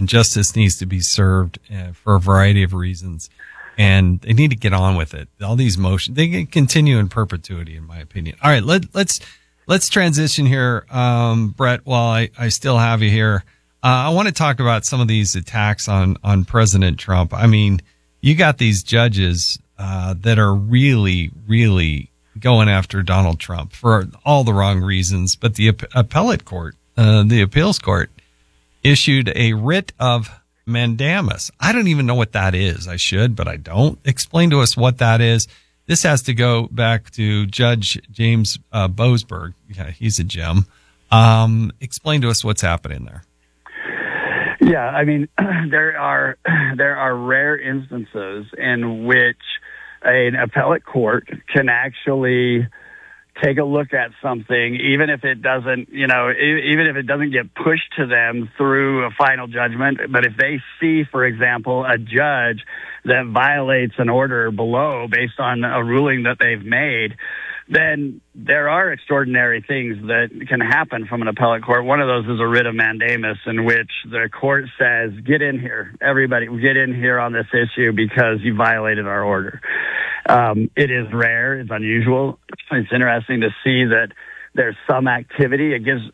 and justice needs to be served for a variety of reasons. And they need to get on with it. All these motions, they can continue in perpetuity, in my opinion. All right, let's transition here, Brett. While I still have you here, I want to talk about some of these attacks on President Trump. I mean, you got these judges that are really, really going after Donald Trump for all the wrong reasons. But the appellate court, the appeals court, issued a writ of mandamus. I don't even know what that is. I should, but I don't. Explain to us what that is. This has to go back to Judge James Boasberg. Yeah, he's a gem. Explain to us what's happening there. Yeah, I mean, there are rare instances in which an appellate court can actually take a look at something, even if it doesn't, even if it doesn't get pushed to them through a final judgment. But if they see, for example, a judge that violates an order below based on a ruling that they've made, then there are extraordinary things that can happen from an appellate court. One of those is a writ of mandamus, in which the court says, get in here, everybody, get in here on this issue because you violated our order. It is rare. It's unusual. It's interesting to see that there's some activity. It gives,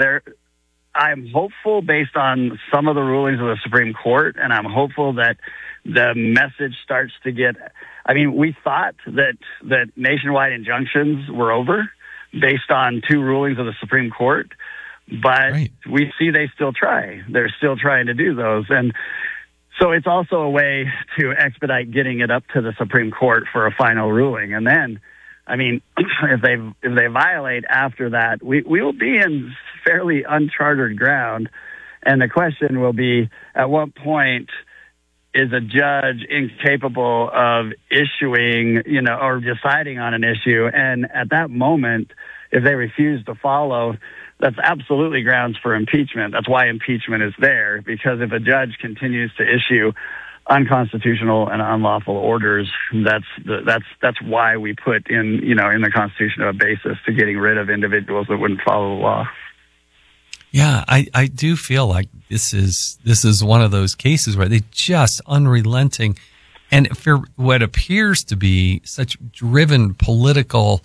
I'm hopeful based on some of the rulings of the Supreme Court, and I'm hopeful that the message starts to get, we thought that nationwide injunctions were over based on two rulings of the Supreme Court, but right. We see they still try. They're still trying to do those. And so it's also a way to expedite getting it up to the Supreme Court for a final ruling. And then, if they violate after that, we will be in fairly uncharted ground. And the question will be, at what point is a judge incapable of issuing, or deciding on an issue? And at that moment, if they refuse to follow, that's absolutely grounds for impeachment. That's why impeachment is there, because if a judge continues to issue unconstitutional and unlawful orders, that's why we put in the Constitution a basis to getting rid of individuals that wouldn't follow the law. Yeah, I do feel like this is one of those cases where they just unrelenting, and for what appears to be such driven political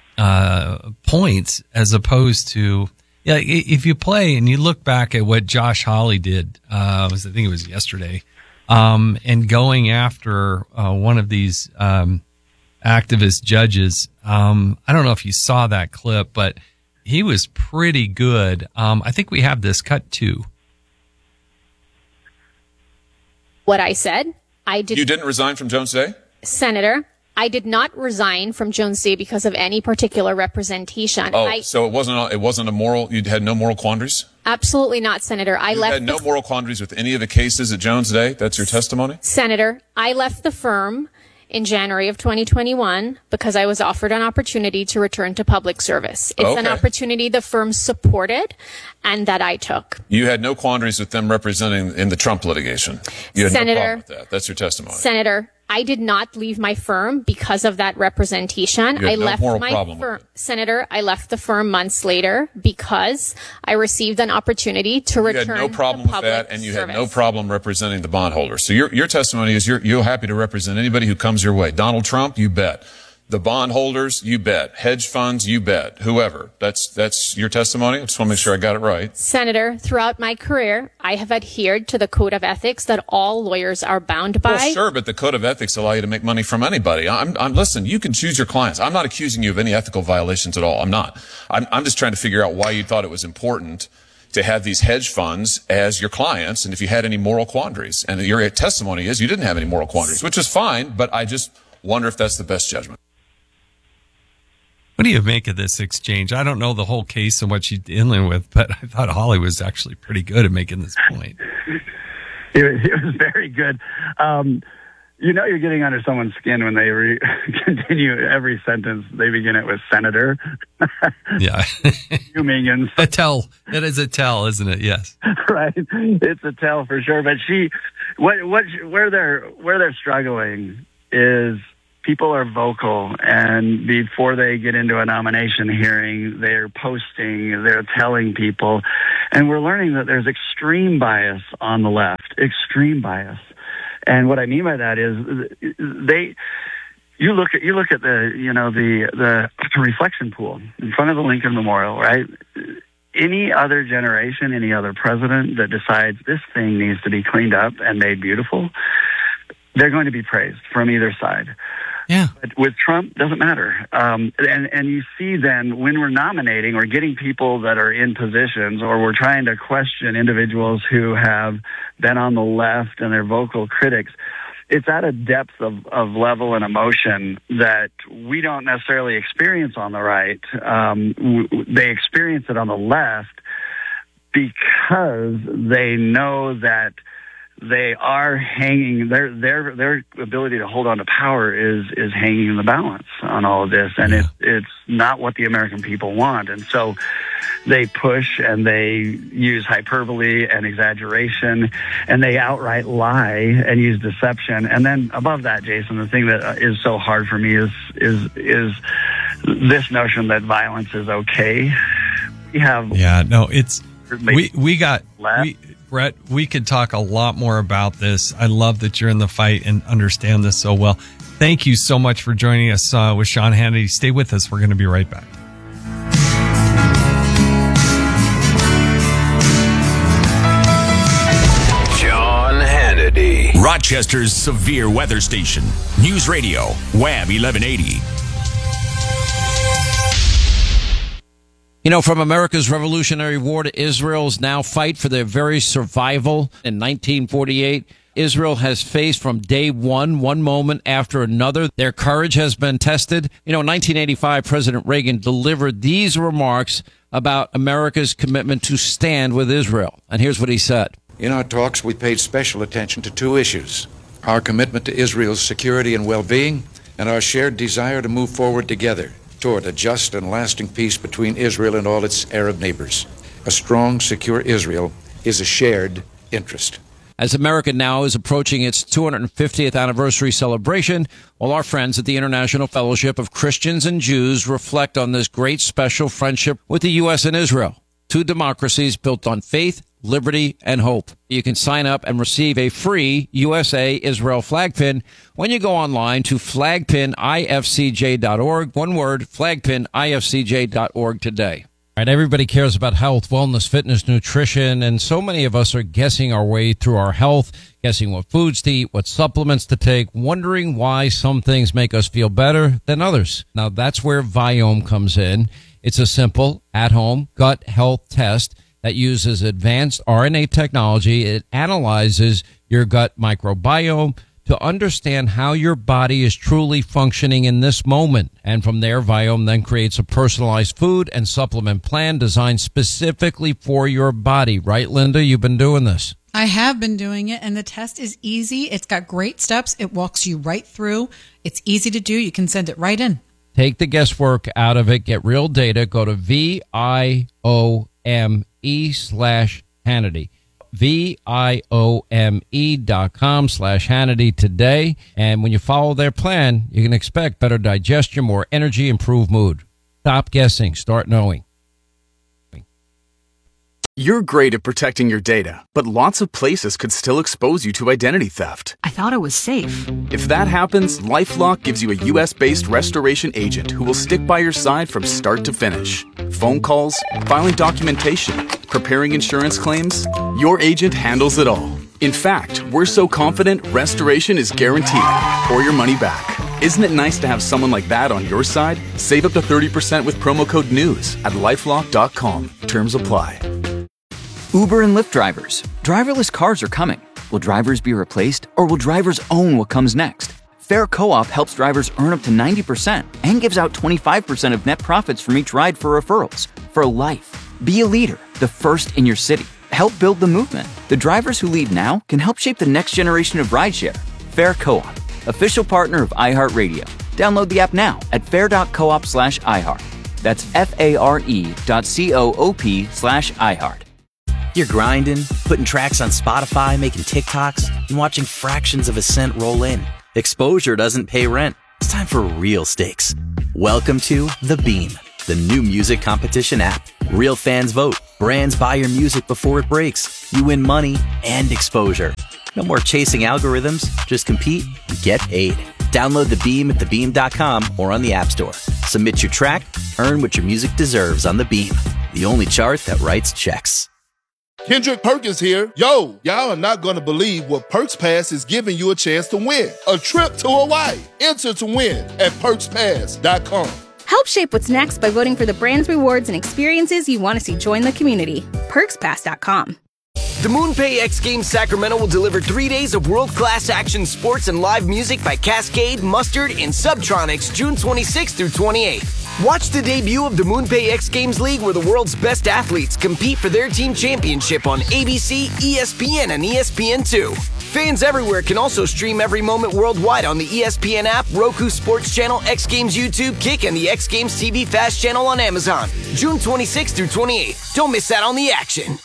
points, as opposed to, if you play and you look back at what Josh Hawley did, I think it was yesterday, and going after one of these activist judges. I don't know if you saw that clip, but he was pretty good. I think we have this cut too. What I said, I did. You didn't resign from Jones Day? Senator, I did not resign from Jones Day because of any particular representation. So it wasn't a moral, you had no moral quandaries? Absolutely not, Senator. You had no moral quandaries with any of the cases at Jones Day? That's your testimony? Senator, I left the firm in January of 2021 because I was offered an opportunity to return to public service. It's an opportunity the firm supported and that I took. You had no quandaries with them representing in the Trump litigation? You had Senator, no problem with that? That's your testimony? Senator, I did not leave my firm because of that representation. I left my firm. Senator, I left the firm months later because I received an opportunity to return to public service. You had no problem with that, and you had no problem representing the bondholders. So your testimony is you're happy to represent anybody who comes your way. Donald Trump, you bet. The bondholders, you bet. Hedge funds, you bet. Whoever. That's your testimony? I just want to make sure I got it right. Senator, throughout my career, I have adhered to the code of ethics that all lawyers are bound by. Well, sure, but the code of ethics allow you to make money from anybody. Listen, you can choose your clients. I'm not accusing you of any ethical violations at all. I'm not. I'm just trying to figure out why you thought it was important to have these hedge funds as your clients, and if you had any moral quandaries. And your testimony is you didn't have any moral quandaries, which is fine, but I just wonder if that's the best judgment. What do you make of this exchange? I don't know the whole case and what she's dealing with, but I thought Hawley was actually pretty good at making this point. It was very good. You're getting under someone's skin when they continue every sentence. They begin it with Senator. Yeah. Fuming and a tell. It is a tell, isn't it? Yes. Right. It's a tell for sure. But where they're struggling is people are vocal, and before they get into a nomination hearing, they're posting, they're telling people, And we're learning that there's extreme bias on the left, extreme bias. And what I mean by that is you look at the reflection pool in front of the Lincoln Memorial, right? Any other generation, any other president that decides this thing needs to be cleaned up and made beautiful, they're going to be praised from either side. Yeah. But with Trump, doesn't matter. And you see then when we're nominating or getting people that are in positions, or we're trying to question individuals who have been on the left and they're vocal critics, it's at a depth of level and emotion that we don't necessarily experience on the right. They experience it on the left because they know that they are hanging, their ability to hold on to power is hanging in the balance on all of this. And it's not what the American people want. And so they push and they use hyperbole and exaggeration, and they outright lie and use deception. And then above that, Jason, the thing that is so hard for me is this notion that violence is okay. Brett, we could talk a lot more about this. I love that you're in the fight and understand this so well. Thank you so much for joining us with Sean Hannity. Stay with us. We're going to be right back. Sean Hannity. Rochester's severe weather station. News Radio, WAB 1180. You know, from America's Revolutionary War to Israel's now fight for their very survival in 1948, Israel has faced from day one moment after another. Their courage has been tested. You know, in 1985, President Reagan delivered these remarks about America's commitment to stand with Israel. And here's what he said. In our talks, we paid special attention to two issues: our commitment to Israel's security and well-being, and our shared desire to move forward together toward a just and lasting peace between Israel and all its Arab neighbors. A strong, secure Israel is a shared interest. As America now is approaching its 250th anniversary celebration, all our friends at the International Fellowship of Christians and Jews reflect on this great special friendship with the U.S. and Israel, two democracies built on faith, liberty, and hope. You can sign up and receive a free USA Israel flag pin when you go online to flagpinifcj.org. One word, flagpinifcj.org today. All right, everybody cares about health, wellness, fitness, nutrition, and so many of us are guessing our way through our health, guessing what foods to eat, what supplements to take, wondering why some things make us feel better than others. Now, that's where Viome comes in. It's a simple, at-home gut health test that uses advanced RNA technology. It analyzes your gut microbiome to understand how your body is truly functioning in this moment. And from there, Viome then creates a personalized food and supplement plan designed specifically for your body. Right, Linda? You've been doing this. I have been doing it, and the test is easy. It's got great steps. It walks you right through. It's easy to do. You can send it right in. Take the guesswork out of it. Get real data. Go to VIOME/Hannity. VIOME.com/Hannity today. And when you follow their plan, you can expect better digestion, more energy, improved mood. Stop guessing. Start knowing. You're great at protecting your data, but lots of places could still expose you to identity theft. I thought it was safe. If that happens, LifeLock gives you a U.S.-based restoration agent who will stick by your side from start to finish. Phone calls, filing documentation, preparing insurance claims, your agent handles it all. In fact, we're so confident restoration is guaranteed or your money back. Isn't it nice to have someone like that on your side? Save up to 30% with promo code NEWS at LifeLock.com. Terms apply. Uber and Lyft drivers. Driverless cars are coming. Will drivers be replaced, or will drivers own what comes next? Fair Co-op helps drivers earn up to 90% and gives out 25% of net profits from each ride for referrals. For life. Be a leader, the first in your city. Help build the movement. The drivers who lead now can help shape the next generation of rideshare. Fair Co-op, official partner of iHeartRadio. Download the app now at fair.coop/iHeart. That's FARE.coop/iHeart. You're grinding, putting tracks on Spotify, making TikToks, and watching fractions of a cent roll in. Exposure doesn't pay rent. It's time for real stakes. Welcome to The Beam, the new music competition app. Real fans vote. Brands buy your music before it breaks. You win money and exposure. No more chasing algorithms. Just compete and get paid. Download The Beam at thebeam.com or on the App Store. Submit your track, earn what your music deserves on The Beam, the only chart that writes checks. Kendrick Perkins here. Yo, y'all are not going to believe what Perks Pass is giving you a chance to win. A trip to Hawaii. Enter to win at perkspass.com. Help shape what's next by voting for the brands, rewards, and experiences you want to see join the community. perkspass.com. The MoonPay X Games Sacramento will deliver 3 days of world-class action sports and live music by Cascade, Mustard, and Subtronics June 26th through 28th. Watch the debut of the MoonPay X Games League, where the world's best athletes compete for their team championship on ABC, ESPN, and ESPN2. Fans everywhere can also stream every moment worldwide on the ESPN app, Roku Sports Channel, X Games YouTube, Kick, and the X Games TV Fast channel on Amazon. June 26th through 28th. Don't miss out on the action.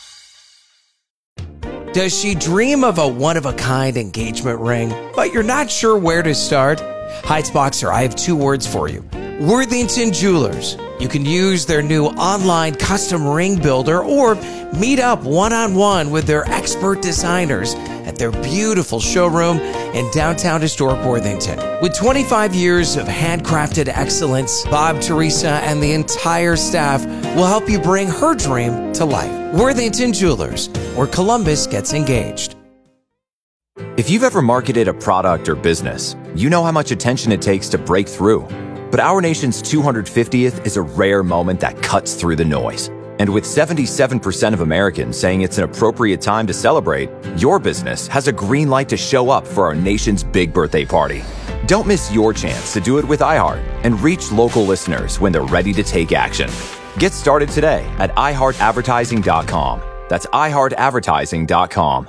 Does she dream of a one-of-a-kind engagement ring, but you're not sure where to start? Heights-Boxer, I have 2 words for you. Worthington Jewelers. You can use their new online custom ring builder or meet up one-on-one with their expert designers at their beautiful showroom in downtown historic Worthington. With 25 years of handcrafted excellence, Bob, Teresa, and the entire staff will help you bring her dream to life. Worthington Jewelers, where Columbus gets engaged. If you've ever marketed a product or business, you know how much attention it takes to break through. But our nation's 250th is a rare moment that cuts through the noise. And with 77% of Americans saying it's an appropriate time to celebrate, your business has a green light to show up for our nation's big birthday party. Don't miss your chance to do it with iHeart and reach local listeners when they're ready to take action. Get started today at iHeartAdvertising.com. That's iHeartAdvertising.com.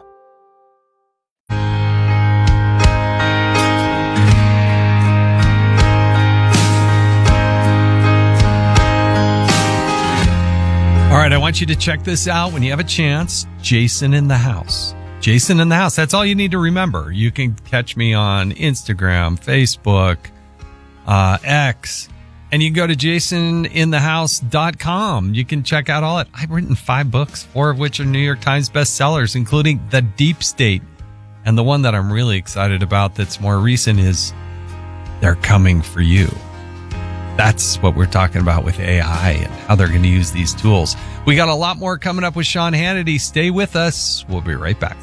All right, I want you to check this out when you have a chance. Jason in the House. Jason in the House. That's all you need to remember. You can catch me on Instagram, Facebook, X, and you can go to jasoninthehouse.com. You can check out all it. I've written 5 books, 4 of which are New York Times bestsellers, including The Deep State. And the one that I'm really excited about that's more recent is They're Coming for You. That's what we're talking about with AI and how they're going to use these tools. We got a lot more coming up with Sean Hannity. Stay with us. We'll be right back.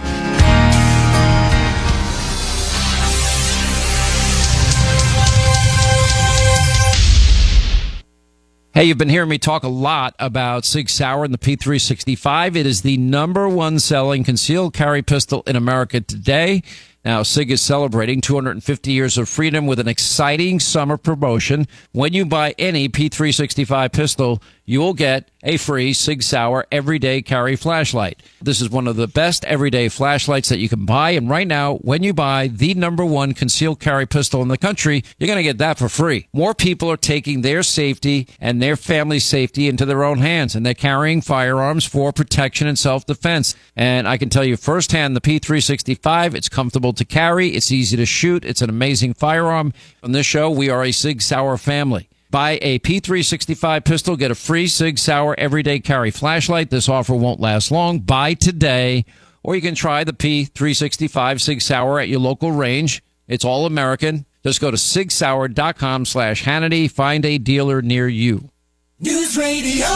Hey, you've been hearing me talk a lot about Sig Sauer and the P365. It is the #1 selling concealed carry pistol in America today. Now, SIG is celebrating 250 years of freedom with an exciting summer promotion. When you buy any P365 pistol, you will get a free Sig Sauer everyday carry flashlight. This is one of the best everyday flashlights that you can buy. And right now, when you buy the #1 concealed carry pistol in the country, you're going to get that for free. More people are taking their safety and their family's safety into their own hands, and they're carrying firearms for protection and self-defense. And I can tell you firsthand, the P365, it's comfortable to carry, it's easy to shoot, it's an amazing firearm. On this show, we are a Sig Sauer family. Buy a P365 pistol, get a free Sig Sauer everyday carry flashlight. This offer won't last long. Buy today, or you can try the P365 Sig Sauer at your local range. It's all American. Just go to sigsauer.com/Hannity. Find a dealer near you. News Radio.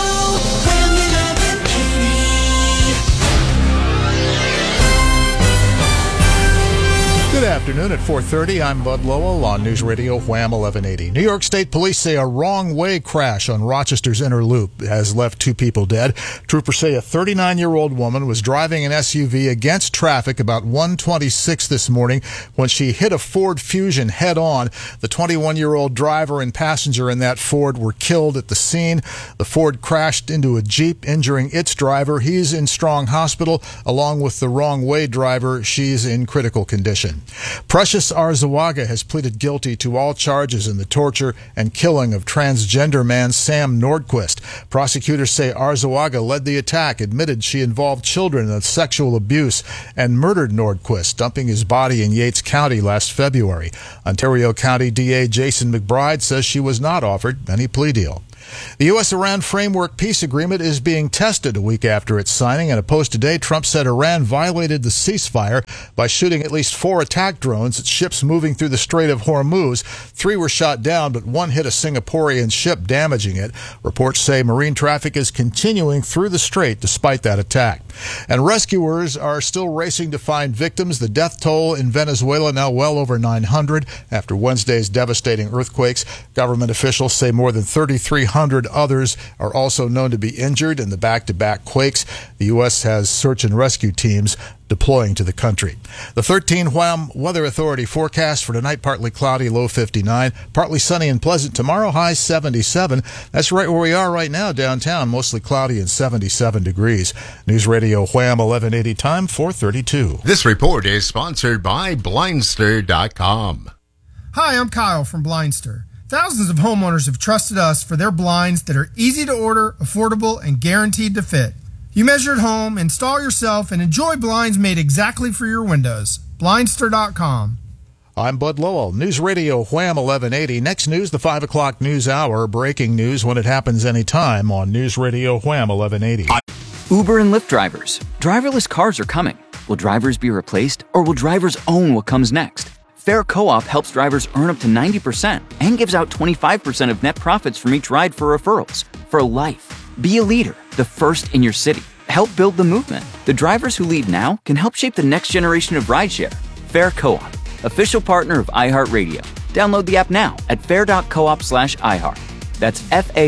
Good afternoon at 4:30. I'm Bud Lowell on News Radio Wham 1180. New York State Police say a wrong-way crash on Rochester's Inner Loop has left 2 people dead. Troopers say a 39-year-old woman was driving an SUV against traffic about 1:26 this morning when she hit a Ford Fusion head-on. The 21-year-old driver and passenger in that Ford were killed at the scene. The Ford crashed into a Jeep, injuring its driver. He's in Strong Hospital, along with the wrong-way driver. She's in critical condition. Precious Arzawaga has pleaded guilty to all charges in the torture and killing of transgender man Sam Nordquist. Prosecutors say Arzawaga led the attack, admitted she involved children in sexual abuse, and murdered Nordquist, dumping his body in Yates County last February. Ontario County DA Jason McBride says she was not offered any plea deal. The U.S.-Iran Framework Peace Agreement is being tested a week after its signing. In a post today, Trump said Iran violated the ceasefire by shooting at least 4 attack drones at ships moving through the Strait of Hormuz. 3 were shot down, but 1 hit a Singaporean ship, damaging it. Reports say marine traffic is continuing through the strait despite that attack. And rescuers are still racing to find victims. The death toll in Venezuela now well over 900 after Wednesday's devastating earthquakes. Government officials say more than 3,300 others are also known to be injured in the back-to-back quakes. The U.S. has search and rescue teams deploying to the country. The 13 Wham Weather Authority forecast for tonight: partly cloudy, low 59, partly sunny and pleasant tomorrow, high 77. That's right where we are right now downtown, mostly cloudy and 77 degrees. News Radio Wham 1180, time 4:32. This report is sponsored by Blindster.com. Hi, I'm Kyle from Blindster. Thousands of homeowners have trusted us for their blinds that are easy to order, affordable, and guaranteed to fit. You measure at home, install yourself, and enjoy blinds made exactly for your windows. Blindster.com. I'm Bud Lowell. News Radio Wham 1180. Next news, the 5 o'clock news hour. Breaking news when it happens anytime on News Radio Wham 1180. Uber and Lyft drivers. Driverless cars are coming. Will drivers be replaced, or will drivers own what comes next? Fair Co-op helps drivers earn up to 90% and gives out 25% of net profits from each ride for referrals. For life. Be a leader, the first in your city. Help build the movement. The drivers who lead now can help shape the next generation of rideshare. Fair Co-op, official partner of iHeartRadio. Download the app now at fair.coop/iHeart. That's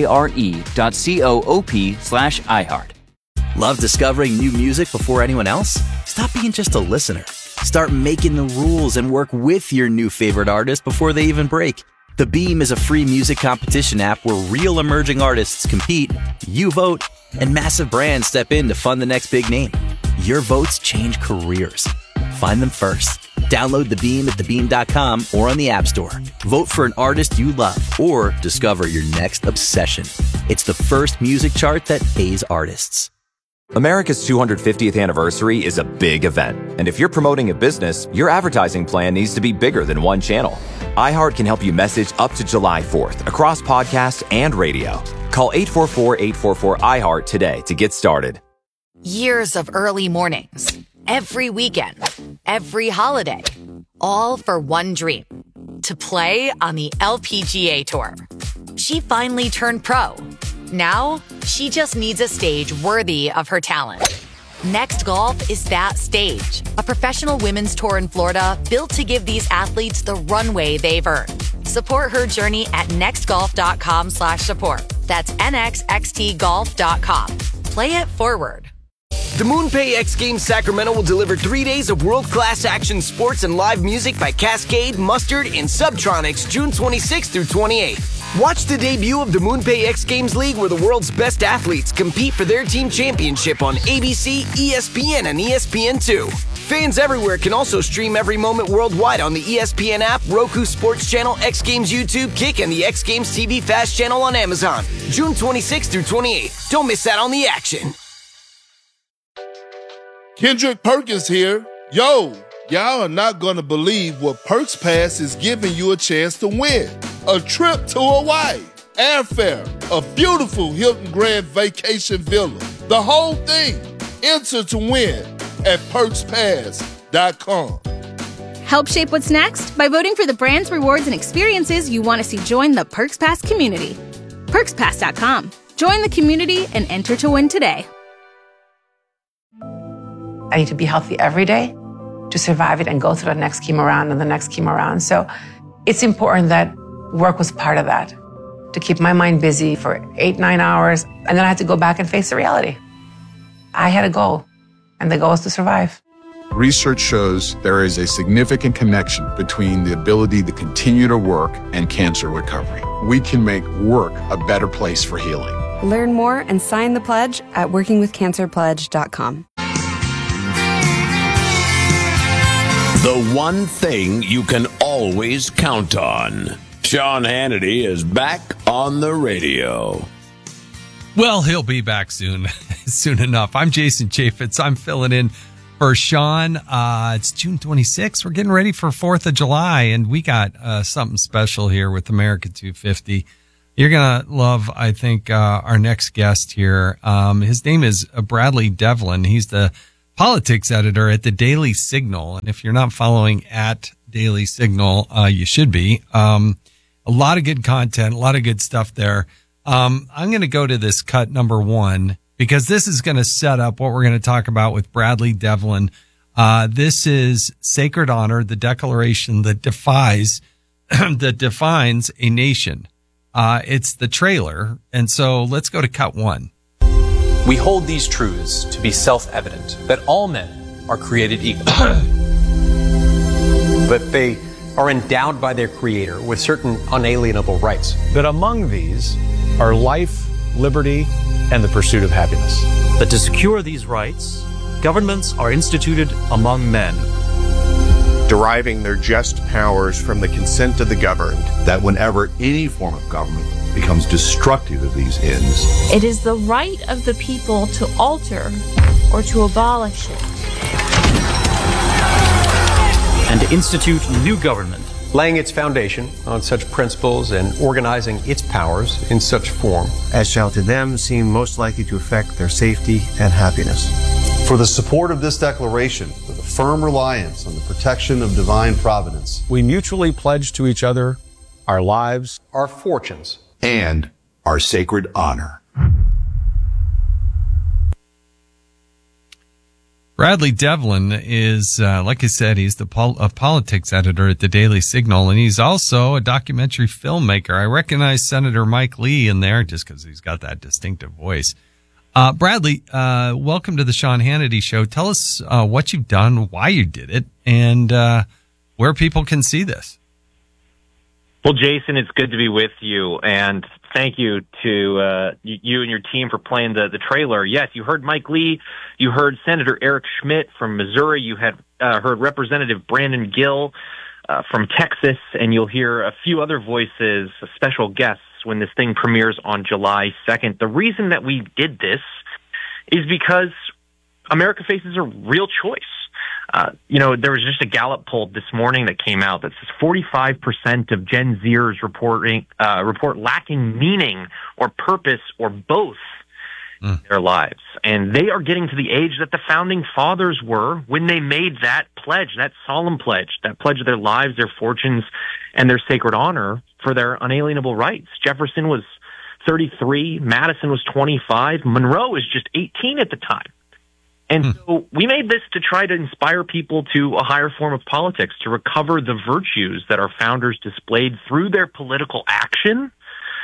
FARE.coop/iHeart. Love discovering new music before anyone else? Stop being just a listener. Start making the rules and work with your new favorite artist before they even break. The Beam is a free music competition app where real emerging artists compete, you vote, and massive brands step in to fund the next big name. Your votes change careers. Find them first. Download The Beam at thebeam.com or on the App Store. Vote for an artist you love or discover your next obsession. It's the first music chart that pays artists. America's 250th anniversary is a big event, and if you're promoting a business, your advertising plan needs to be bigger than one channel. iHeart can help you message up to July 4th across podcasts and radio. Call 844-844-iHeart today to get started. Years of early mornings, every weekend, every holiday, all for one dream: to play on the LPGA Tour. She finally turned pro. Now, she just needs a stage worthy of her talent. Next Golf is that stage, a professional women's tour in Florida built to give these athletes the runway they've earned. Support her journey at nextgolf.com/support. That's nxxtgolf.com. Play it forward. The MoonPay X Games Sacramento will deliver 3 days of world-class action sports and live music by Cascade, Mustard, and Subtronics June 26th through 28th. Watch the debut of the MoonPay X Games League, where the world's best athletes compete for their team championship on ABC, ESPN, and ESPN2. Fans everywhere can also stream every moment worldwide on the ESPN app, Roku Sports Channel, X Games YouTube, Kick, and the X Games TV Fast Channel on Amazon. June 26th through 28th. Don't miss out on the action. Kendrick Perkins here. Yo, y'all are not going to believe what Perks Pass is giving you a chance to win. A trip to Hawaii, airfare, a beautiful Hilton Grand Vacation Villa. The whole thing. Enter to win at PerksPass.com. Help shape what's next by voting for the brands, rewards, and experiences you want to see join the Perks Pass community. PerksPass.com. Join the community and enter to win today. I need to be healthy every day to survive it and go through the next chemo round and the next chemo round. So it's important that work was part of that, to keep my mind busy for 8-9 hours. And then I had to go back and face the reality. I had a goal, and the goal is to survive. Research shows there is a significant connection between the ability to continue to work and cancer recovery. We can make work a better place for healing. Learn more and sign the pledge at workingwithcancerpledge.com. The one thing you can always count on. Sean Hannity is back on the radio. Well, he'll be back soon, soon enough. I'm Jason Chaffetz. I'm filling in for Sean. It's June 26th. We're getting ready for 4th of July, and we got something special here with America 250. You're going to love, I think, our next guest here. His name is Bradley Devlin. He's the politics editor at the Daily Signal. And if you're not following at Daily Signal, you should be. A lot of good content, a lot of good stuff there. I'm going to go to this cut number 1 because this is going to set up what we're going to talk about with Bradley Devlin. This is Sacred Honor, the declaration that defines a nation. It's the trailer. And so let's go to cut 1. We hold these truths to be self-evident, that all men are created equal, that they are endowed by their Creator with certain unalienable rights, that among these are life, liberty, and the pursuit of happiness. That to secure these rights, governments are instituted among men, deriving their just powers from the consent of the governed, that whenever any form of government becomes destructive of these ends, it is the right of the people to alter or to abolish it, and to institute new government, laying its foundation on such principles and organizing its powers in such form as shall to them seem most likely to affect their safety and happiness. For the support of this declaration, with a firm reliance on the protection of divine providence, we mutually pledge to each other our lives, our fortunes, and our sacred honor. Bradley Devlin is, like I said, he's the politics editor at the Daily Signal, and he's also a documentary filmmaker. I recognize Senator Mike Lee in there just because he's got that distinctive voice. Bradley, welcome to the Sean Hannity Show. Tell us what you've done, why you did it, and where people can see this. Well, Jason, it's good to be with you, and thank you to you and your team for playing the trailer. Yes, you heard Mike Lee, you heard Senator Eric Schmidt from Missouri, you had heard Representative Brandon Gill from Texas, and you'll hear a few other voices, special guests, when this thing premieres on July 2nd. The reason that we did this is because America faces a real choice. There was just a Gallup poll this morning that came out that says 45% of Gen Zers report lacking meaning or purpose or both in their lives. And they are getting to the age that the founding fathers were when they made that pledge, that solemn pledge, that pledge of their lives, their fortunes, and their sacred honor for their unalienable rights. Jefferson was 33, Madison was 25, Monroe was just 18 at the time. And so we made this to try to inspire people to a higher form of politics, to recover the virtues that our founders displayed through their political action,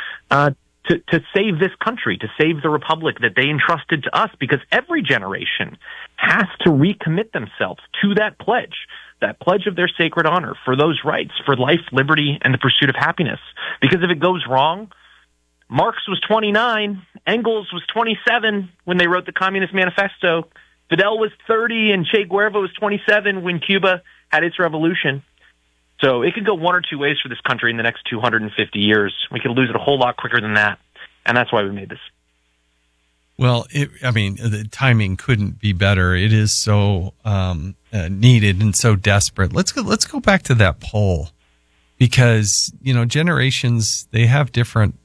to save this country, to save the republic that they entrusted to us, because every generation has to recommit themselves to that pledge of their sacred honor for those rights, for life, liberty, and the pursuit of happiness. Because if it goes wrong, Marx was 29, Engels was 27 when they wrote the Communist Manifesto, Fidel was 30, and Che Guevara was 27 when Cuba had its revolution. So it could go one or two ways for this country in the next 250 years. We could lose it a whole lot quicker than that, and that's why we made this. Well, the timing couldn't be better. It is so needed and so desperate. Let's go back to that poll, because generations, they have different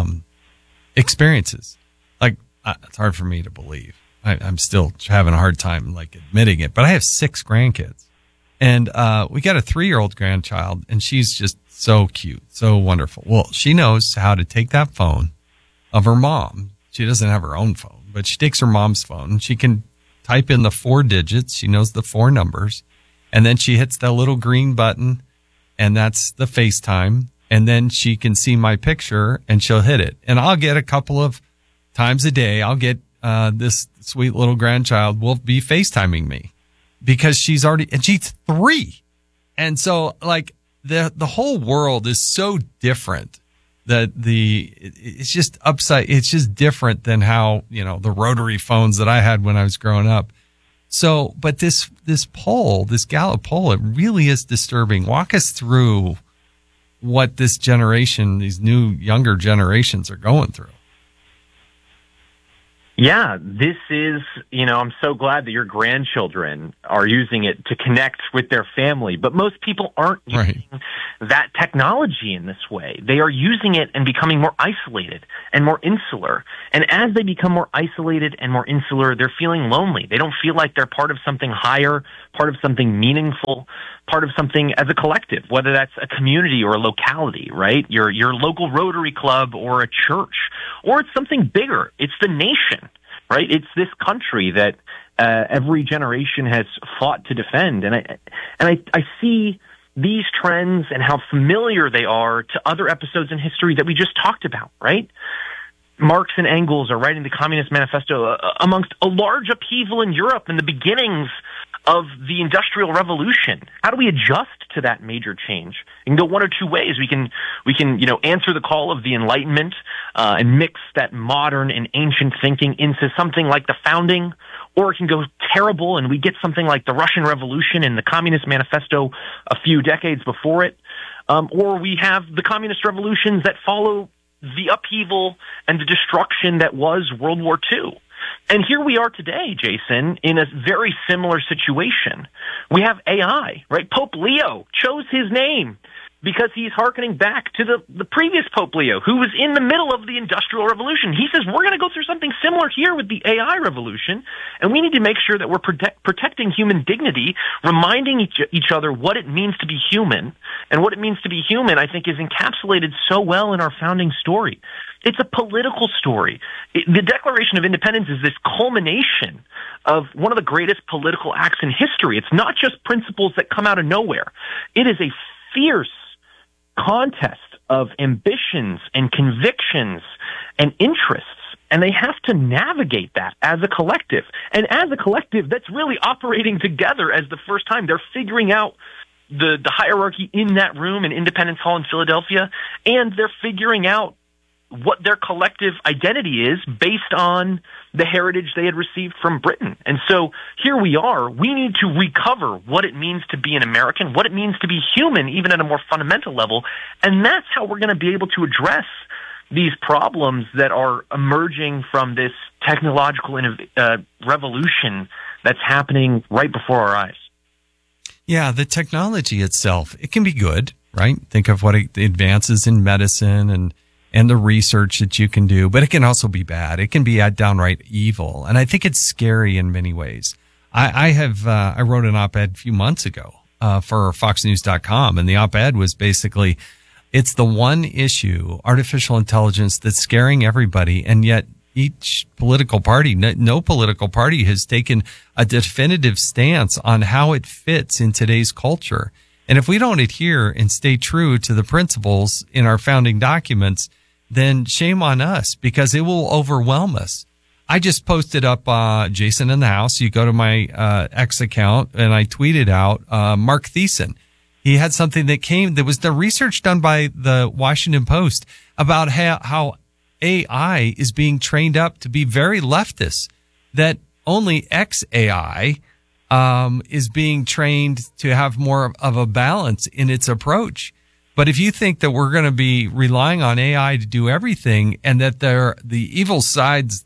experiences. Like, it's hard for me to believe. I'm still having a hard time admitting it, but I have 6 grandkids, and we got a 3-year-old grandchild, and she's just so cute, so wonderful. Well, she knows how to take that phone of her mom. She doesn't have her own phone, but she takes her mom's phone, and she can type in the 4 digits. She knows the 4 numbers, and then she hits the little green button, and that's the FaceTime, and then she can see my picture, and she'll hit it. And I'll get a couple of times a day, this sweet little grandchild will be FaceTiming me, because she's 3. And so the whole world is so different that it's just it's just different than how, the rotary phones that I had when I was growing up. So, but this poll, this Gallup poll, it really is disturbing. Walk us through what this generation, these new younger generations are going through. Yeah, this is, I'm so glad that your grandchildren are using it to connect with their family, but most people aren't using that technology in this way. They are using it and becoming more isolated and more insular. And as they become more isolated and more insular, they're feeling lonely. They don't feel like they're part of something higher, part of something meaningful, part of something as a collective, whether that's a community or a locality, right? Your local Rotary Club or a church, or it's something bigger. It's the nation, right? It's this country that every generation has fought to defend. And I see these trends and how familiar they are to other episodes in history that we just talked about, right? Marx and Engels are writing the Communist Manifesto amongst a large upheaval in Europe and the beginnings of the Industrial Revolution. How do we adjust to that major change? It can go one or two ways. We can answer the call of the Enlightenment and mix that modern and ancient thinking into something like the founding, or it can go terrible and we get something like the Russian Revolution and the Communist Manifesto a few decades before it, or we have the communist revolutions that follow the upheaval and the destruction that was World War II. And here we are today, Jason, in a very similar situation. We have AI, right? Pope Leo chose his name because he's hearkening back to the previous Pope Leo, who was in the middle of the Industrial Revolution. He says, we're going to go through something similar here with the AI revolution, and we need to make sure that we're protecting human dignity, reminding each other what it means to be human. And what it means to be human, I think, is encapsulated so well in our founding story. It's a political story. The Declaration of Independence is this culmination of one of the greatest political acts in history. It's not just principles that come out of nowhere. It is a fierce contest of ambitions and convictions and interests, and they have to navigate that as a collective. And as a collective, that's really operating together as the first time. They're figuring out the hierarchy in that room in Independence Hall in Philadelphia, and they're figuring out what their collective identity is based on the heritage they had received from Britain. And so here we are. We need to recover what it means to be an American, what it means to be human, even at a more fundamental level. And that's how we're going to be able to address these problems that are emerging from this technological revolution that's happening right before our eyes. Yeah, the technology itself, it can be good, right? Think of what the advances in medicine and the research that you can do, but it can also be bad. It can be downright evil. And I think it's scary in many ways. I wrote an op-ed a few months ago, for FoxNews.com, and the op-ed was basically, it's the one issue, artificial intelligence, that's scaring everybody. And yet each political party, no political party has taken a definitive stance on how it fits in today's culture. And if we don't adhere and stay true to the principles in our founding documents, then shame on us, because it will overwhelm us. I just posted up Jason in the House. You go to my X account, and I tweeted out Mark Thiessen. He had something that was the research done by the Washington Post about how AI is being trained up to be very leftist, that only XAI is being trained to have more of a balance in its approach. But if you think that we're going to be relying on AI to do everything, and that the evil sides,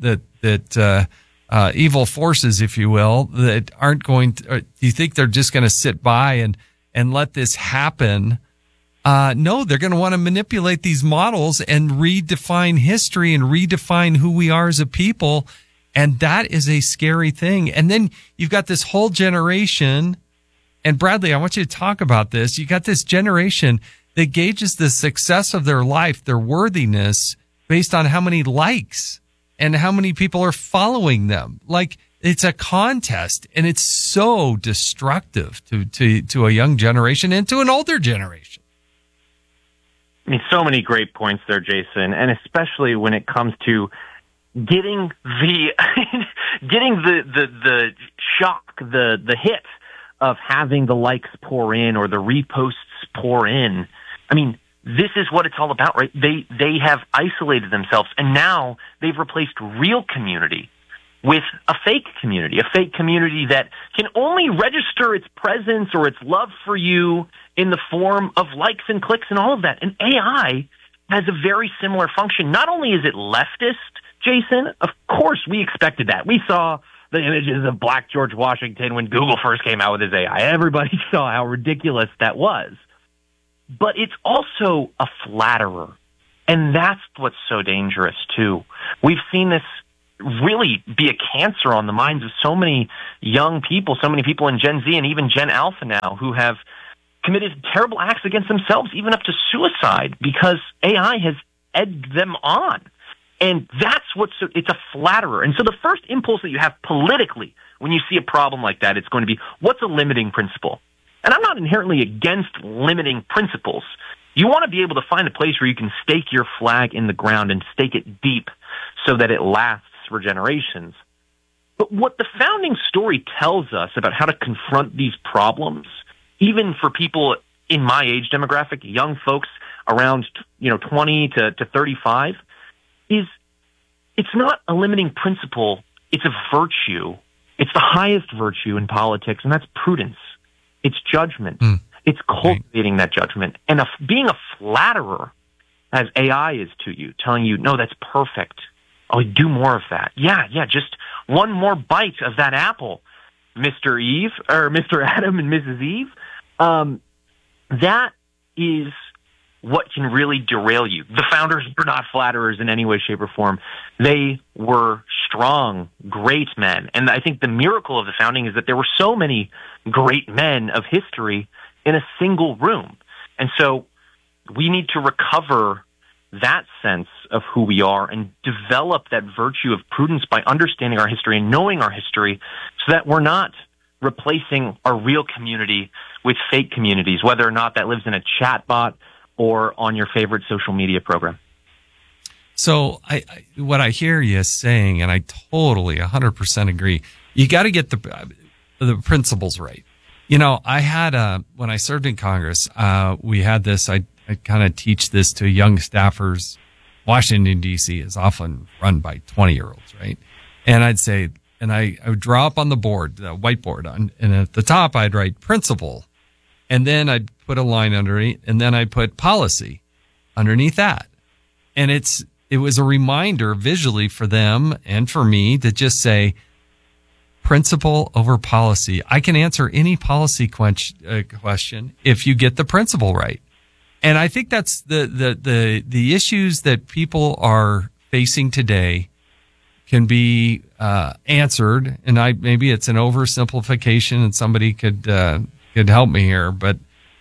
evil forces, if you will, that aren't going to, do you think they're just going to sit by and let this happen? No, they're going to want to manipulate these models and redefine history and redefine who we are as a people. And that is a scary thing. And then you've got this whole generation. And Bradley, I want you to talk about this. You got this generation that gauges the success of their life, their worthiness, based on how many likes and how many people are following them. Like, it's a contest, and it's so destructive to a young generation and to an older generation. I mean, so many great points there, Jason, and especially when it comes to getting the shock, the hit of having the likes pour in or the reposts pour in. I mean, this is what it's all about, right? They have isolated themselves, and now they've replaced real community with a fake community that can only register its presence or its love for you in the form of likes and clicks and all of that. And AI has a very similar function. Not only is it leftist Jason, of course we expected that. We saw the images of Black George Washington when Google first came out with his AI. Everybody saw how ridiculous that was. But it's also a flatterer. And that's what's so dangerous, too. We've seen this really be a cancer on the minds of so many young people, so many people in Gen Z and even Gen Alpha now who have committed terrible acts against themselves, even up to suicide, because AI has egged them on. And that's it's a flatterer. And so the first impulse that you have politically when you see a problem like that, it's going to be, what's a limiting principle? And I'm not inherently against limiting principles. You want to be able to find a place where you can stake your flag in the ground and stake it deep so that it lasts for generations. But what the founding story tells us about how to confront these problems, even for people in my age demographic, young folks around 20 to 35, is it's not a limiting principle. It's a virtue. It's the highest virtue in politics, and that's prudence. It's judgment. It's cultivating that judgment. And being a flatterer, as AI is to you, telling you, no, that's perfect. Oh, do more of that. Yeah, just one more bite of that apple, Mr. Adam and Mrs. Eve. That is what can really derail you. The founders were not flatterers in any way, shape, or form. They were strong, great men. And I think the miracle of the founding is that there were so many great men of history in a single room. And so we need to recover that sense of who we are and develop that virtue of prudence by understanding our history and knowing our history so that we're not replacing our real community with fake communities, whether or not that lives in a chatbot or on your favorite social media program. So what I hear you saying, and I totally 100% agree, you got to get the principles right. I had when I served in Congress, we had this, I kind of teach this to young staffers. Washington, D.C. is often run by 20-year-olds, right? And I'd say, and I would draw up on the board, the whiteboard, and at the top I'd write principle, and then I'd put a line underneath, and then I'd put policy underneath that. And it was a reminder visually for them and for me to just say, principle over policy. I can answer any policy question if you get the principle right. And I think that's the issues that people are facing today can be answered. And maybe it's an oversimplification, and somebody could help me here. But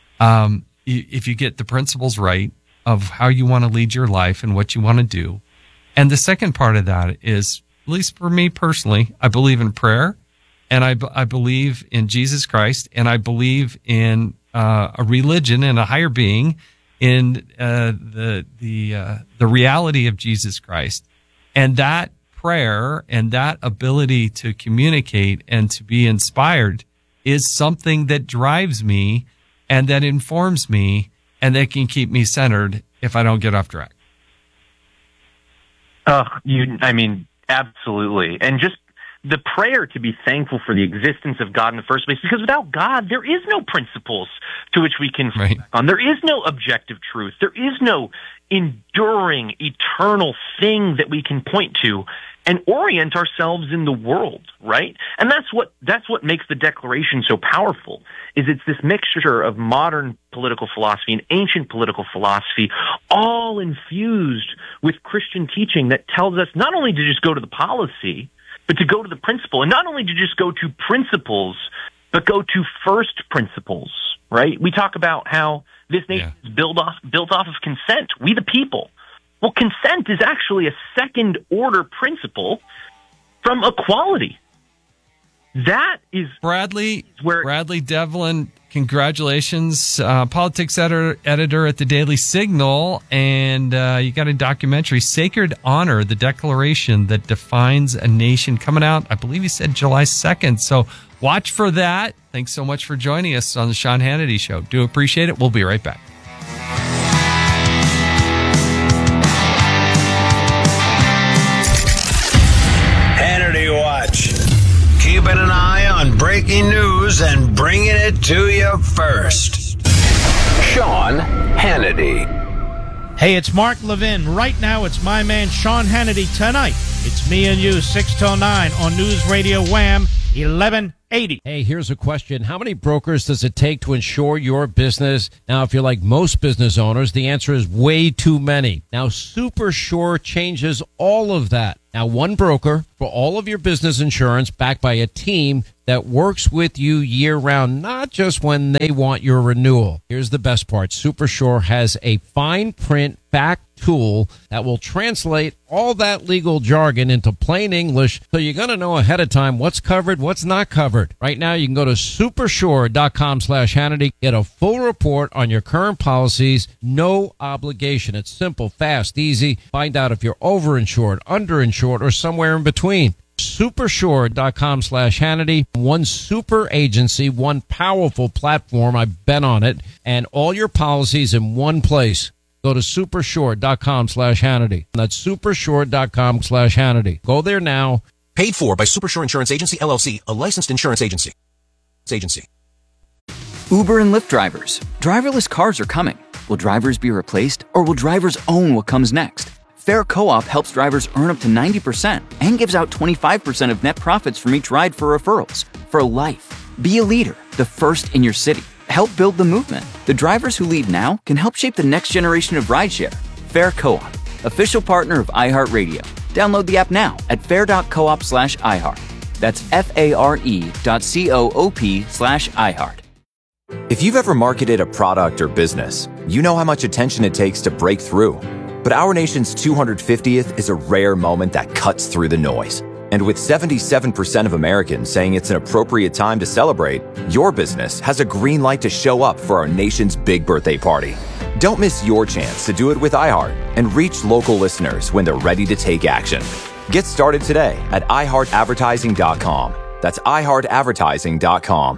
if you get the principles right of how you want to lead your life and what you want to do, and the second part of that is, at least for me personally, I believe in prayer, and I believe in Jesus Christ, and I believe in a religion and a higher being, in the reality of Jesus Christ. And that prayer and that ability to communicate and to be inspired is something that drives me and that informs me and that can keep me centered if I don't get off track. Absolutely. And just the prayer to be thankful for the existence of God in the first place, because without God, there is no principles to which we can fall back on. There is no objective truth. There is no enduring, eternal thing that we can point to and orient ourselves in the world, right? And that's what makes the Declaration so powerful, is it's this mixture of modern political philosophy and ancient political philosophy, all infused with Christian teaching that tells us not only to just go to the policy, but to go to the principle, and not only to just go to principles, but go to first principles, right? We talk about how this nation is built off of consent, we the people. Well, consent is actually a second-order principle from equality. That is Bradley Devlin. Congratulations, politics editor at the Daily Signal, and you got a documentary, Sacred Honor: The Declaration That Defines a Nation, coming out, I believe you said July 2nd. So watch for that. Thanks so much for joining us on the Sean Hannity Show. Do appreciate it. We'll be right back. Keeping an eye on breaking news and bringing it to you first. Sean Hannity. Hey, it's Mark Levin. Right now, it's my man Sean Hannity tonight It's Me and You, 6 till 9 on News Radio Wham 1180. Hey, here's a question. How many brokers does it take to insure your business? Now, if you're like most business owners, the answer is way too many. Now, SuperSure changes all of that. Now, one broker for all of your business insurance backed by a team that works with you year-round, not just when they want your renewal. Here's the best part. SuperSure has a fine print fact tool that will translate all that legal jargon into plain English, so you're going to know ahead of time what's covered, what's not covered. Right now, you can go to supersure.com/Hannity, get a full report on your current policies, no obligation. It's simple, fast, easy. Find out if you're overinsured, underinsured, or somewhere in between. Supersure.com/Hannity. One super agency, one powerful platform. I've been on it, and all your policies in one place. Go to supersure.com/Hannity. That's supersure.com/Hannity. Go there now. Paid for by Supersure Insurance Agency, LLC, a licensed insurance agency. Uber and Lyft drivers. Driverless cars are coming. Will drivers be replaced, or will drivers own what comes next? Fair Co-op helps drivers earn up to 90% and gives out 25% of net profits from each ride for referrals. For life. Be a leader, the first in your city. Help build the movement. The drivers who lead now can help shape the next generation of rideshare. Fair Co-op, official partner of iHeartRadio. Download the app now at fair.coop/iHeart. That's FARE.coop/iHeart. If you've ever marketed a product or business, you know how much attention it takes to break through. But our nation's 250th is a rare moment that cuts through the noise. And with 77% of Americans saying it's an appropriate time to celebrate, your business has a green light to show up for our nation's big birthday party. Don't miss your chance to do it with iHeart and reach local listeners when they're ready to take action. Get started today at iHeartAdvertising.com. That's iHeartAdvertising.com.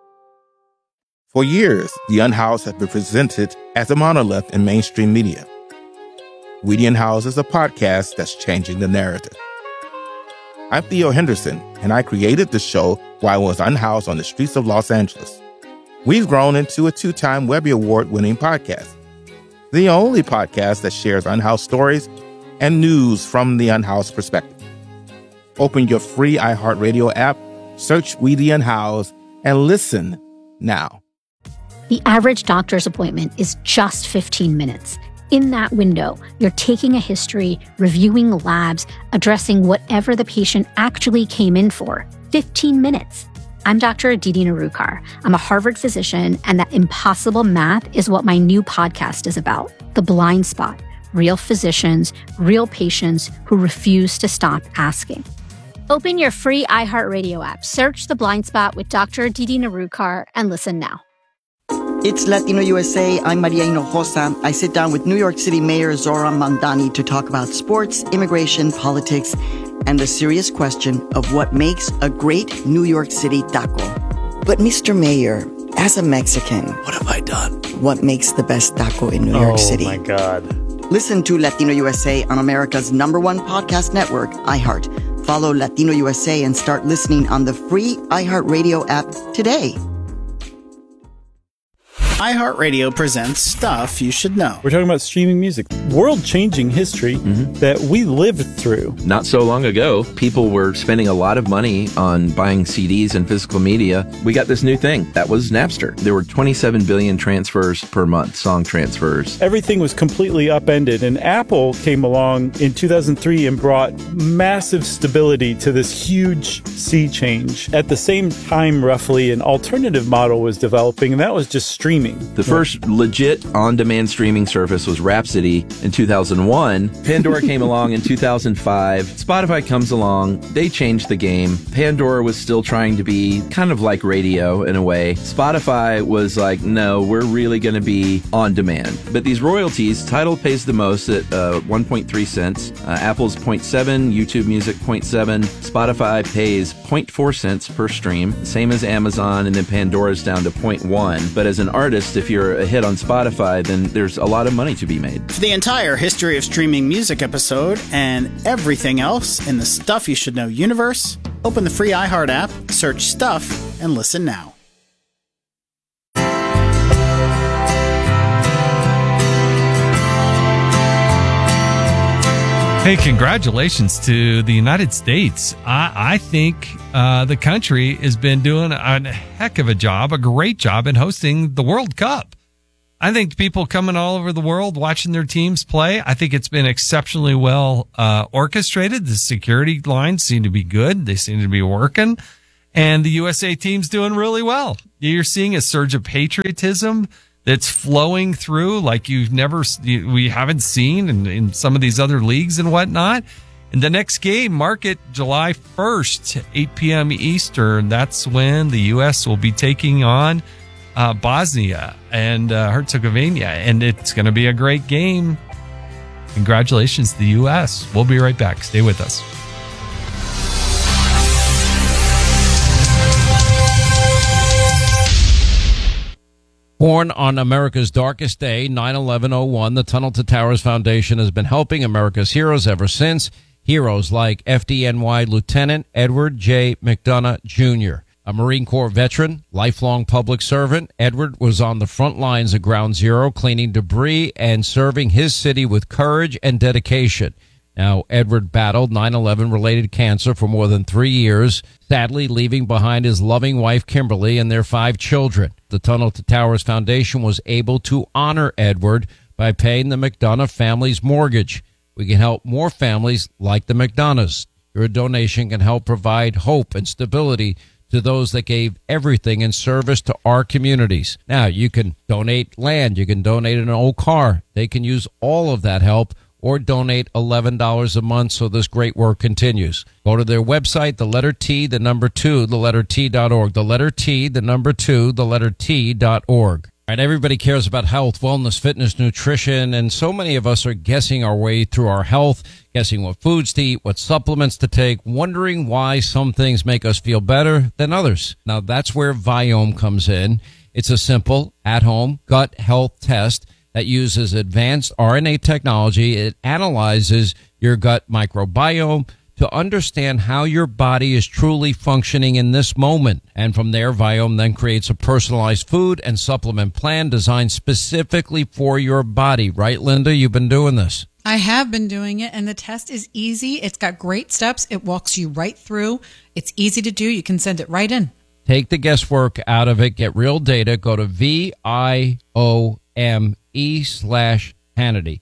For years, the Unhoused have been presented as a monolith in mainstream media. We the Unhoused is a podcast that's changing the narrative. I'm Theo Henderson, and I created the show while I was unhoused on the streets of Los Angeles. We've grown into a 2-time Webby Award-winning podcast, the only podcast that shares unhoused stories and news from the unhoused perspective. Open your free iHeartRadio app, search We the Unhoused, and listen now. The average doctor's appointment is just 15 minutes. In that window, you're taking a history, reviewing labs, addressing whatever the patient actually came in for. 15 minutes. I'm Dr. Aditi Narukar. I'm a Harvard physician, and that impossible math is what my new podcast is about. The Blind Spot. Real physicians, real patients who refuse to stop asking. Open your free iHeartRadio app, search The Blind Spot with Dr. Aditi Narukar, and listen now. It's Latino USA. I'm Maria Hinojosa. I sit down with New York City Mayor Zoran Mandani to talk about sports, immigration, politics, and the serious question of what makes a great New York City taco. But Mr. Mayor, as a Mexican, what have I done? What makes the best taco in New York City? Oh, my God. Listen to Latino USA on America's #1 podcast network, iHeart. Follow Latino USA and start listening on the free iHeartRadio app today. iHeartRadio presents Stuff You Should Know. We're talking about streaming music, world-changing history that we lived through. Not so long ago, people were spending a lot of money on buying CDs and physical media. We got this new thing. That was Napster. There were 27 billion transfers per month, song transfers. Everything was completely upended, and Apple came along in 2003 and brought massive stability to this huge sea change. At the same time, roughly, an alternative model was developing, and that was just streaming. The first legit on-demand streaming service was Rhapsody in 2001. Pandora came along in 2005. Spotify comes along. They changed the game. Pandora was still trying to be kind of like radio in a way. Spotify was like, no, we're really going to be on demand. But these royalties, Tidal pays the most at 1.3 cents. Apple's 0.7, YouTube Music 0.7. Spotify pays 0.4 cents per stream, same as Amazon, and then Pandora's down to 0.1. But as an artist, if you're a hit on Spotify, then there's a lot of money to be made. For the entire History of Streaming Music episode and everything else in the Stuff You Should Know universe, open the free iHeart app, search Stuff, and listen now. Hey, congratulations to the United States. I think the country has been doing a heck of a job, a great job in hosting the World Cup. I think people coming all over the world watching their teams play, I think it's been exceptionally well orchestrated. The security lines seem to be good. They seem to be working. And the USA team's doing really well. You're seeing a surge of patriotism that's flowing through like we haven't seen in some of these other leagues and whatnot. And the next game, mark it July 1st, 8 p.m. Eastern. That's when the U.S. will be taking on Bosnia and Herzegovina. And it's going to be a great game. Congratulations to the U.S. We'll be right back. Stay with us. Born on America's darkest day, 9/11/01, the Tunnel to Towers Foundation has been helping America's heroes ever since. Heroes like FDNY Lieutenant Edward J. McDonough, Jr., a Marine Corps veteran, lifelong public servant. Edward was on the front lines of Ground Zero, cleaning debris and serving his city with courage and dedication. Now, Edward battled 9/11-related cancer for more than 3 years, sadly leaving behind his loving wife, Kimberly, and their 5 children. The Tunnel to Towers Foundation was able to honor Edward by paying the McDonough family's mortgage. We can help more families like the McDonoughs. Your donation can help provide hope and stability to those that gave everything in service to our communities. Now, you can donate land. You can donate an old car. They can use all of that help, or donate $11 a month so this great work continues. Go to their website, the letter T, the number 2, the letter T.org. The letter T, the number 2, the letter T.org. All right, everybody cares about health, wellness, fitness, nutrition, and so many of us are guessing our way through our health, guessing what foods to eat, what supplements to take, wondering why some things make us feel better than others. Now, that's where Viome comes in. It's a simple, at-home gut health test that uses advanced RNA technology. It analyzes your gut microbiome to understand how your body is truly functioning in this moment. And from there, Viome then creates a personalized food and supplement plan designed specifically for your body. Right, Linda? You've been doing this. I have been doing it, and the test is easy. It's got great steps. It walks you right through. It's easy to do. You can send it right in. Take the guesswork out of it. Get real data. Go to VIOME/Hannity.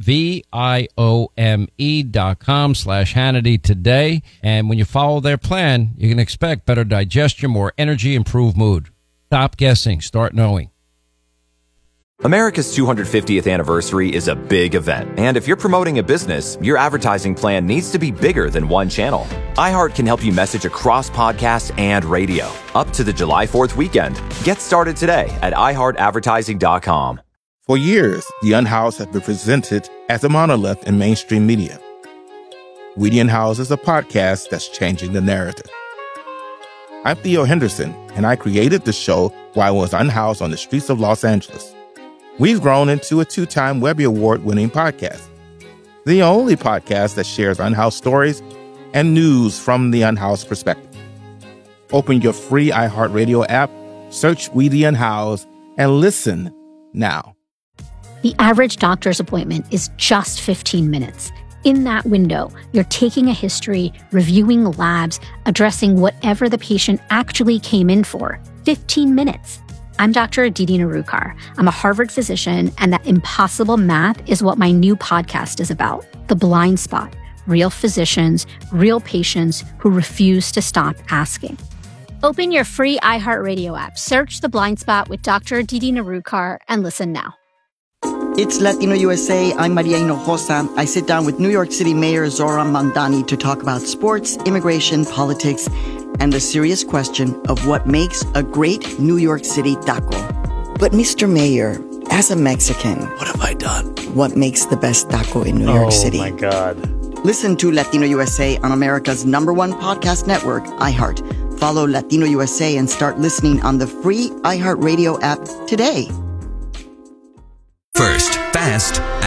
VIOME.com/Hannity today. And when you follow their plan, you can expect better digestion, more energy, improved mood. Stop guessing. Start knowing. America's 250th anniversary is a big event, and if you're promoting a business, your advertising plan needs to be bigger than one channel. iHeart can help you message across podcast and radio, up to the July 4th weekend. Get started today at iHeartAdvertising.com. For years, The Unhoused has been presented as a monolith in mainstream media. We the Unhoused is a podcast that's changing the narrative. I'm Theo Henderson, and I created the show while I was unhoused on the streets of Los Angeles. We've grown into a 2-time Webby Award-winning podcast, the only podcast that shares unhoused stories and news from the unhoused perspective. Open your free iHeartRadio app, search We the Unhoused, and listen now. The average doctor's appointment is just 15 minutes. In that window, you're taking a history, reviewing labs, addressing whatever the patient actually came in for. 15 minutes. I'm Dr. Aditi Narukar. I'm a Harvard physician, and that impossible math is what my new podcast is about. The Blind Spot. Real physicians, real patients who refuse to stop asking. Open your free iHeartRadio app, search The Blind Spot with Dr. Aditi Narukar, and listen now. It's Latino USA. I'm Maria Hinojosa. I sit down with New York City Mayor Zohran Mamdani to talk about sports, immigration, politics, and the serious question of what makes a great New York City taco. But Mr. Mayor, as a Mexican, what have I done? What makes the best taco in New York City? Oh my God. Listen to Latino USA on America's #1 podcast network, iHeart. Follow Latino USA and start listening on the free iHeartRadio app today. First, fast,